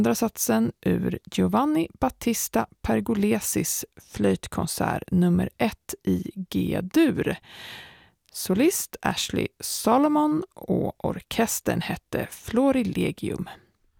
Andra satsen ur Giovanni Battista Pergolesis flöjtkonsert nummer 1 i G-dur. Solist Ashley Solomon och orkestern hette Florilegium.